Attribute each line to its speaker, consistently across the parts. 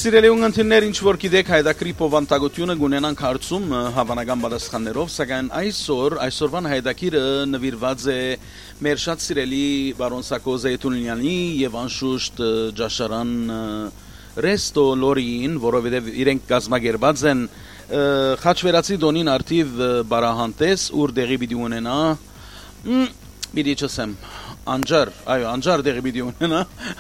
Speaker 1: Սիրելի ունգընտիրներ, ինչ որ գիտեք, հայդակրի փոխանցագությունը գունենանք հարցում հավանական պատասխաններով, սակայն այսօրվան հայդակիրը նվիրված է մեր շատ սիրելի բարոն Սակո Զեյթունյանի եւ անշուշտ Ջաշարան Ռեստո Լորին, որովհետեւ իրենք կազմակերպած են Խաչվերացի Դոնին արդիվ բարահանտես, ուր դեղի պիտի ունենա Բիդի չսեմ անջար դեղի պիտի ունենա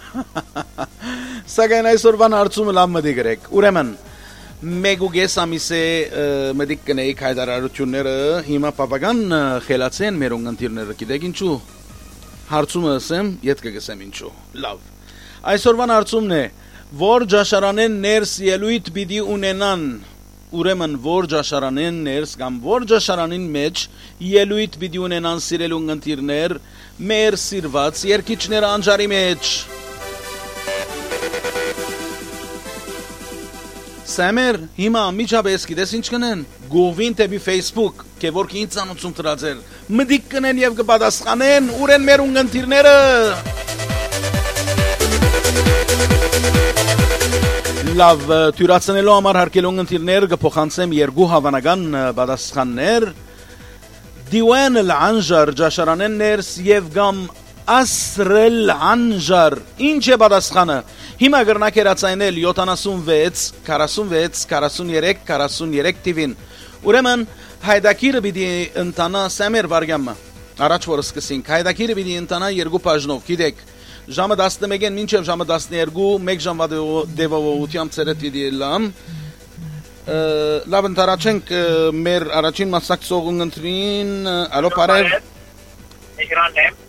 Speaker 1: Սակայն այսօրվան հարցումը լավ մտիկ գրեք Ուրեմն մեգուգես ամիսե մտիկ կնեիք հայտարարությունները հիմա պապական խելացեն մեր ունգընտիրները գիտեք ինչու հարցումը ասեմ ետ կգսեմ ինչու լավ այսօրվան հարցումն է որ Ջաշարանեն ներս ելույթ պիտի ունենան Ուրեմն որ Ջաշարանեն ներս կամ որ Ջաշարանին մեջ ելույթ պիտի ունենան սիրել ունգընտիրներ մեր սիրված երկիչները անջարի մեջ Սամեր հիմա միջաբես գիտես ինչ կնեն գովին տեպի Facebook կե որ կին ծանոթություն տրածեր մդիկ կնեն եւ կպատասխանեն ուրեն մեր ունգընտիրները Լավ թյուրացնելու համար հարկել ունգընտիրներ կփոխանցեմ երկու հավանական պատասխաններ Դիվան Անջար Ջաշարանեն ներս եւ գամ Ասրել Անջար ինչ է պատասխանը Հիմա գրնակ երացայնել 76 46 43 43 տիվին Ուրեմն հայդակիրը պիտի ընտանա Սամեր վարգյամը Առաջ որ սկսենք հայդակիրը պիտի ընտանա երկու բաժնով գիտեք Ժամը 11-ին մինչև ժամը 12 մեկ ժամվա դեպովությամբ ցերետ պիտի լամ Լավ ընթարաչենք մեր առաջին մասնակցող ունգընտրին Ալո պարև
Speaker 2: Էկրանն եմ